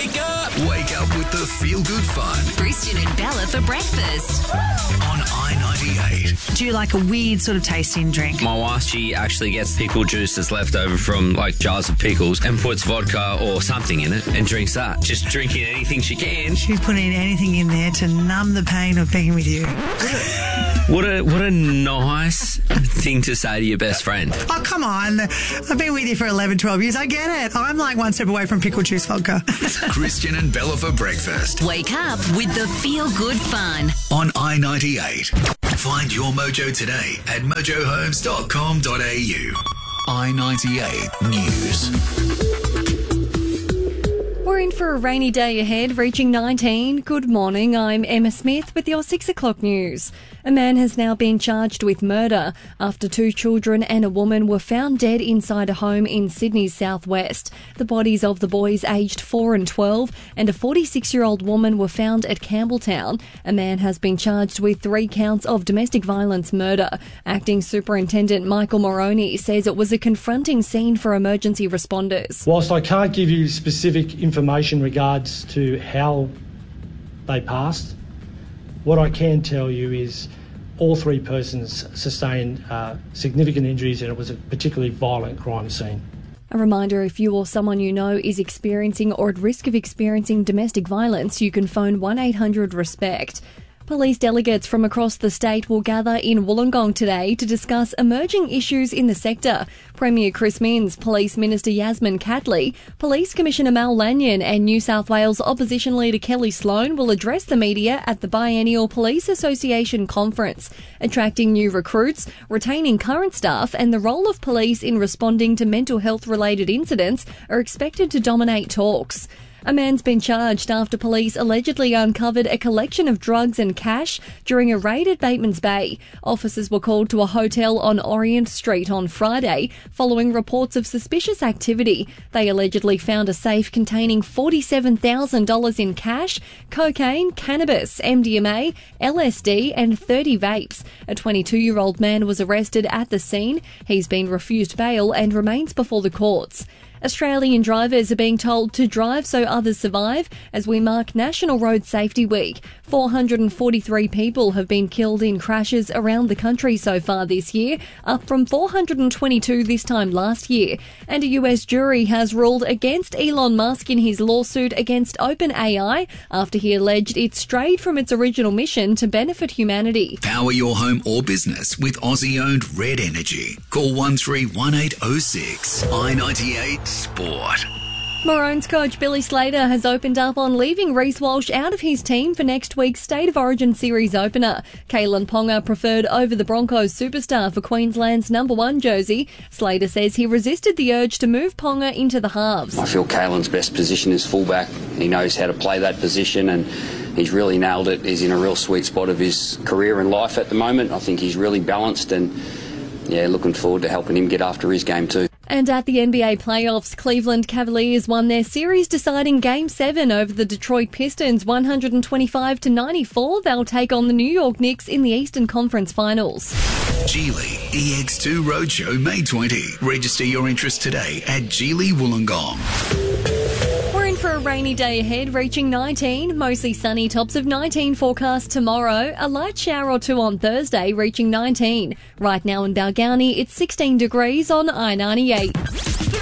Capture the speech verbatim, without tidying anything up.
Wake up! Wake up with the feel-good fun Christian and Bella for breakfast. on I ninety-eight. Do you like a weird sort of tasting drink? My wife, she actually gets pickle juice that's left over from like jars of pickles and puts vodka or something in it and drinks that. Just drinking anything she can. She's putting anything in there to numb the pain of being with you. What a what a nice thing to say to your best friend. Oh, come on. I've been with you for eleven, twelve years. I get it. I'm like one step away from pickle juice vodka. Christian and Bella for breakfast Wake up with the feel-good fun. on I ninety-eight. Find your mojo today at mojo homes dot com dot a u. I ninety-eight News. We're in for a rainy day ahead, reaching nineteen. Good morning, I'm Emma Smith with your six o'clock news. A man has now been charged with murder after two children and a woman were found dead inside a home in Sydney's southwest. The bodies of the boys aged four and twelve and a forty-six-year-old woman were found at Campbelltown. A man has been charged with three counts of domestic violence murder. Acting Superintendent Michael Moroney says it was a confronting scene for emergency responders. Whilst I can't give you specific information regards to how they passed, what I can tell you is all three persons sustained uh, significant injuries, and it was a particularly violent crime scene. A reminder, if you or someone you know is experiencing or at risk of experiencing domestic violence, you can phone one eight hundred RESPECT. Police delegates from across the state will gather in Wollongong today to discuss emerging issues in the sector. Premier Chris Minns, Police Minister Yasmin Catley, Police Commissioner Mal Lanyon and New South Wales Opposition Leader Kelly Sloan will address the media at the Biennial Police Association Conference. Attracting new recruits, retaining current staff and the role of police in responding to mental health related incidents are expected to dominate talks. A man's been charged after police allegedly uncovered a collection of drugs and cash during a raid at Batemans Bay. Officers were called to a hotel on Orient Street on Friday following reports of suspicious activity. They allegedly found a safe containing forty-seven thousand dollars in cash, cocaine, cannabis, M D M A, L S D and thirty vapes. A twenty-two-year-old man was arrested at the scene. He's been refused bail and remains before the courts. Australian drivers are being told to drive so others survive as we mark National Road Safety Week. four hundred forty-three people have been killed in crashes around the country so far this year, up from four hundred twenty-two this time last year. And a U S jury has ruled against Elon Musk in his lawsuit against OpenAI after he alleged it strayed from its original mission to benefit humanity. Power your home or business with Aussie-owned Red Energy. Call one three one eight oh six. I ninety-eight Sport. Maroons coach Billy Slater has opened up on leaving Reece Walsh out of his team for next week's State of Origin Series opener. Kalen Ponga preferred over the Broncos superstar for Queensland's number one jersey. Slater says he resisted the urge to move Ponga into the halves. I feel Kalen's best position is fullback. He knows how to play that position and he's really nailed it. He's in a real sweet spot of his career and life at the moment. I think he's really balanced and, yeah, looking forward to helping him get after his game too. And at the N B A playoffs, Cleveland Cavaliers won their series-deciding Game seven over the Detroit Pistons, one hundred twenty-five to ninety-four. They'll take on the New York Knicks in the Eastern Conference Finals. Geely E X two Roadshow May twentieth. Register your interest today at Geely Wollongong. We're in for a rainy day ahead, reaching nineteen. Mostly sunny, tops of nineteen forecast tomorrow. A light shower or two on Thursday, reaching nineteen. Right now in Balgownie, it's sixteen degrees on I ninety-eight.